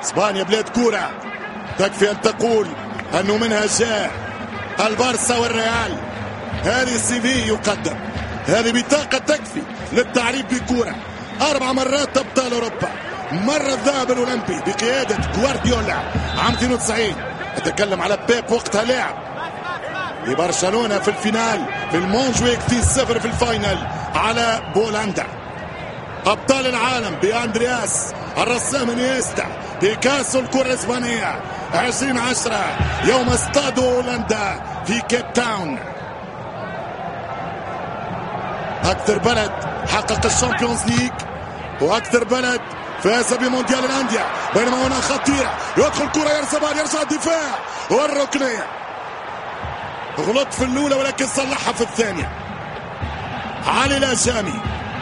اسبانيا بلاد كورة، تكفي ان تقول انه منها جاء البارسا والريال. هذه السي في يقدم، هذه بطاقة تكفي للتعريف بكورة. 4 مرات ابطال اوروبا، مرة الذهب الاولمبي بقيادة جوارديولا عام 92. اتكلم على بيب وقتها لاعب لبرشلونة في الفينال في المونجويك 2-0 في الفاينل على بولندا. ابطال العالم باندرياس الرسام انيستا بكاس الكرة الاسبانية 2010 يوم استاد هولندا في كيب تاون. اكثر بلد حقق الشامبيونز ليج واكثر بلد فاز بمونديال الانديه. بينما هنا خطيره، يدخل كرة يرزبال، يرجع الدفاع والركنيه. غلط في الاولى ولكن صلحها في الثانيه. علي الهجامي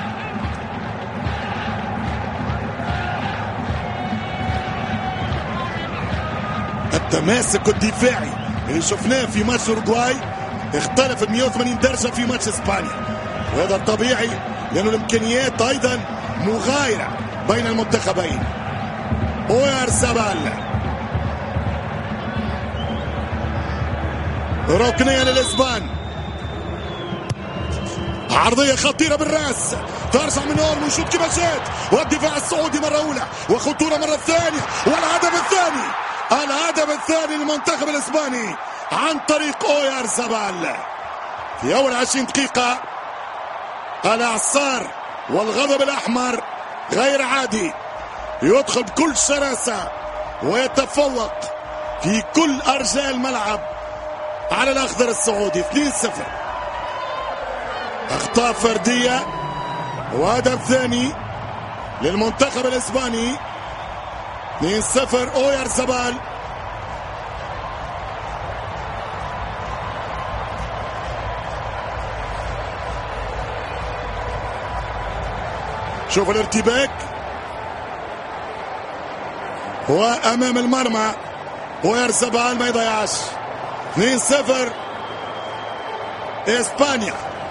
التماسك الدفاعي اللي شفناه في ماتش اوروغواي اختلف 180 درجه في ماتش اسبانيا، وهذا طبيعي لأن الامكانيات ايضا مغايره بين المنتخبين. اويارزابال، ركنيه للاسبان، عرضيه خطيره بالراس، ترجع من اولمو، شوط كما جات، والدفاع السعودي مره اولى وخطوره مره ثانيه، والهدف الثاني، الهدف الثاني للمنتخب الاسباني عن طريق اويارزابال في اول 20 دقيقه. الاعصار والغضب الاحمر غير عادي، يدخل بكل شراسه ويتفوق في كل ارجاء الملعب على الاخضر السعودي. 2-0 اخطاء فرديه وهدف ثاني للمنتخب الاسباني. 2-0 اويارزابال. شوف الارتباك وامام المرمى اويارزابال ما يضيعش. 2-0 اسبانيا.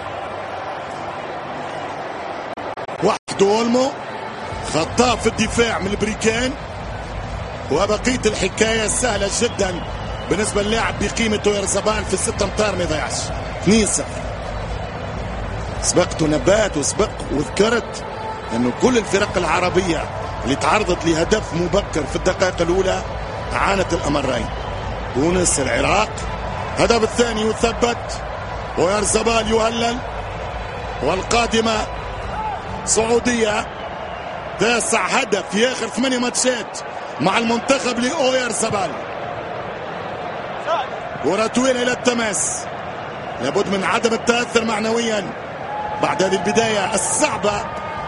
وحده اولمو خطاف في الدفاع من البريكان، وبقيه الحكايه سهله جدا بالنسبه للاعب بقيمه اويارزابال في 6 امتار ما يضيعش. 2-0 سبقت نبات وسبق وذكرت انه كل الفرق العربيه اللي تعرضت لهدف مبكر في الدقائق الاولى عانت الامرين. تونس، العراق، هدف الثاني وثبت اويارزابال يهلل. والقادمه سعوديه، 9 هدف في اخر 8 ماتشات مع المنتخب لاويارزابال. كرة طويلة الى التماس، لابد من عدم التاثر معنويا بعد هذه البدايه الصعبه.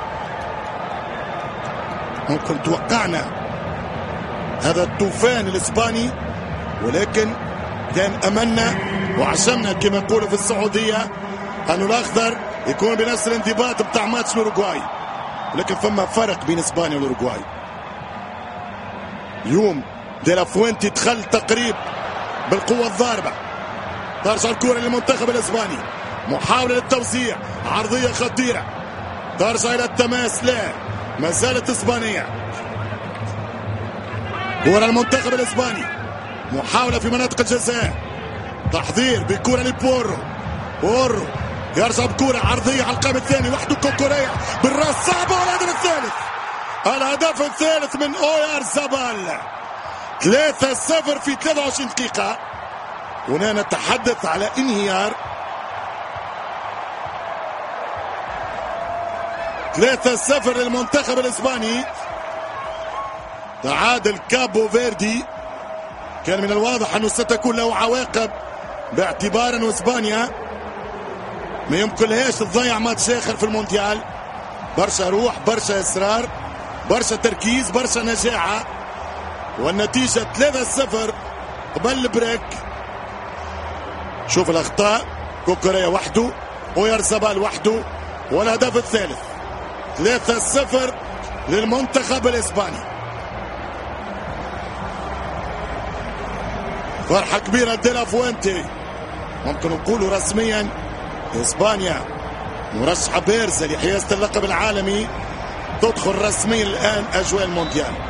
ممكن توقعنا هذا الطوفان الاسباني، ولكن كان املنا وعشمنا كما يقولوا في السعوديه انه الاخضر يكون بنفس الانضباط بتاع ماتش الاوروغواي، لكن فما فرق بين اسبانيا والاوروغواي. اليوم ديلا فوينتي دخل تقريب بالقوه الضاربه. ترجع الكره للمنتخب الاسباني، محاوله للتوزيع، عرضيه خطيره، ترجع الى التماس، لا ما زالت اسبانيا. كرة المنتخب الاسباني، محاولة في مناطق الجزاء، تحضير بكرة لبورو، بورو يرجع بكرة عرضية على القائم الثاني، وحده كوكوريا بالراس صعبة. والهدف الثالث، الهدف الثالث من اويارزابال. 3-0 في 23 دقيقة. هنا نتحدث على انهيار. 3-0 للمنتخب الاسباني. تعادل كابو فيردي، كان من الواضح انه ستكون له عواقب باعتبار انه اسبانيا ما يمكن لهاش تضيع ماتش اخر في المونديال. برشا روح، برشا اصرار، برشا تركيز، برشا نجاعه، والنتيجه 3-0 قبل البريك. شوف الاخطاء، كوكوريا وحده، اويارزابال وحده، والهدف الثالث. 3-0 للمنتخب الاسباني. فرحة كبيرة ديلا فوينتي، ممكن نقول رسميا اسبانيا مرشحة بارزة لحيازة اللقب العالمي، تدخل رسميا الان اجواء المونديال.